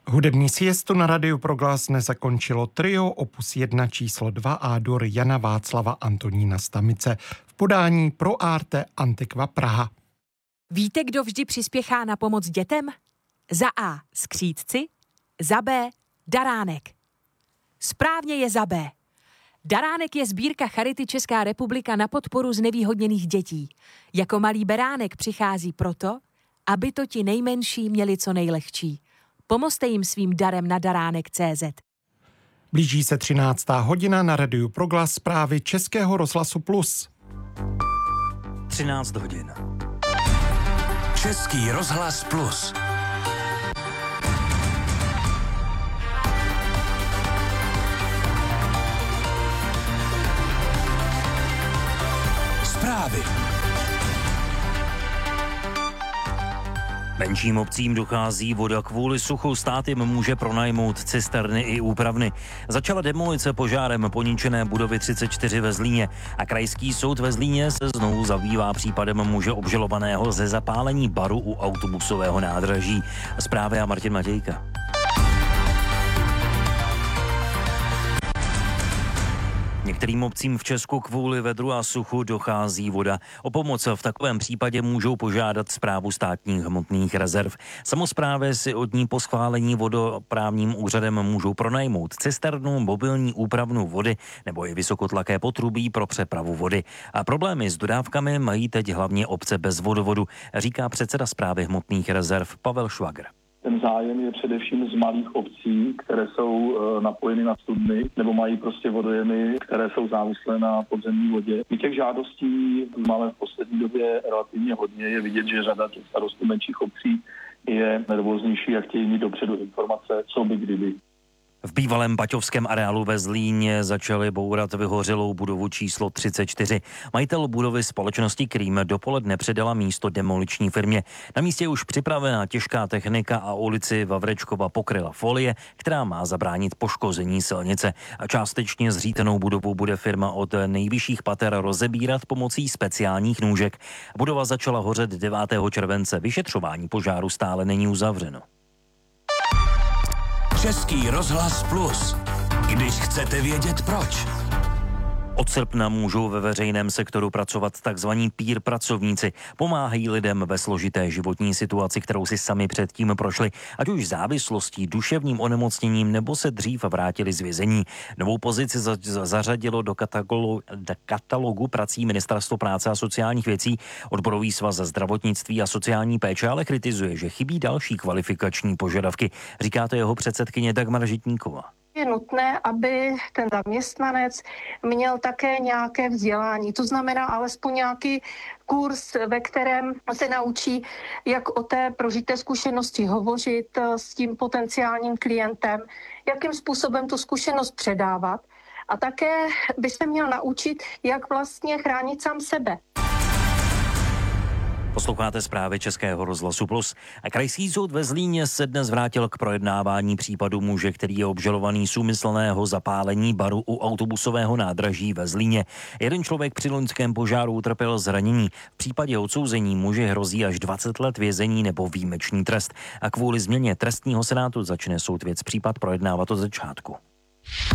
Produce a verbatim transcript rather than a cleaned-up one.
Hudební siestu na Radiu Proglas nezakončilo trio opus jedna číslo dva A-dur Jana Václava Antonína Stamice v podání Pro Arte Antiqua Praha. Víte, kdo vždy přispěchá na pomoc dětem? Za A. skřídci, za B. daránek. Správně je za B. Daránek je sbírka Charity Česká republika na podporu znevýhodněných dětí. Jako malý beránek přichází proto, aby to ti nejmenší měli co nejlehčí. Pomozte jim svým darem na daránek tečka cé zet. Blíží se třináctá hodina, na Radiu Proglas zprávy Českého rozhlasu Plus. třináct hodin. Český rozhlas Plus. Zprávy. Menším obcím dochází voda kvůli suchu, stát jim může pronajmout cisterny i úpravny. Začala demolice požárem poničené budovy třicet čtyři ve Zlíně a krajský soud ve Zlíně se znovu zabývá případem muže obžalovaného ze zapálení baru u autobusového nádraží. Zprávy a Martin Matějka. Některým obcím v Česku kvůli vedru a suchu dochází voda. O pomoc v takovém případě můžou požádat Správu státních hmotných rezerv. Samosprávy si od ní po schválení vodoprávním úřadem můžou pronajmout cisternu, mobilní úpravnu vody nebo i vysokotlaké potrubí pro přepravu vody. A problémy s dodávkami mají teď hlavně obce bez vodovodu, říká předseda Správy hmotných rezerv Pavel Švagr. Ten zájem je především z malých obcí, které jsou napojeny na studny nebo mají prostě vodojemy, které jsou závislé na podzemní vodě. I těch žádostí máme v poslední době relativně hodně. Je vidět, že řada těch starostů menších obcí je nervóznější a chtějí mít dopředu informace, co by kdyby. V bývalém baťovském areálu ve Zlíně začali bourat vyhořelou budovu číslo třicet čtyři. Majitel budovy společnosti Krým dopoledne předala místo demoliční firmě. Na místě je už připravená těžká technika a ulici Vavrečkova pokryla folie, která má zabránit poškození silnice. A částečně zřítenou budovu bude firma od nejvyšších pater rozebírat pomocí speciálních nůžek. Budova začala hořet devátého července. Vyšetřování požáru stále není uzavřeno. Český rozhlas Plus. Když chcete vědět proč. Od srpna můžou ve veřejném sektoru pracovat takzvaní peer pracovníci. Pomáhají lidem ve složité životní situaci, kterou si sami předtím prošli, ať už závislostí, duševním onemocněním nebo se dřív vrátili z vězení. Novou pozici za- zařadilo do katalogu, do katalogu prací Ministerstvo práce a sociálních věcí. Odborový svaz zdravotnictví a sociální péče ale kritizuje, že chybí další kvalifikační požadavky. Říká to jeho předsedkyně Dagmar Žitníková. Je nutné, aby ten zaměstnanec měl také nějaké vzdělání. To znamená alespoň nějaký kurz, ve kterém se naučí, jak o té prožité zkušenosti hovořit s tím potenciálním klientem, jakým způsobem tu zkušenost předávat. A také by se měl naučit, jak vlastně chránit sám sebe. Posloucháte zprávy Českého rozhlasu Plus. A krajský soud ve Zlíně se dnes vrátil k projednávání případu muže, který je obžalovaný z úmyslného zapálení baru u autobusového nádraží ve Zlíně. Jeden člověk při loňském požáru utrpěl zranění. V případě odsouzení muži hrozí až dvacet let vězení nebo výjimečný trest. A kvůli změně trestního senátu začne soud věc případ projednávat od začátku.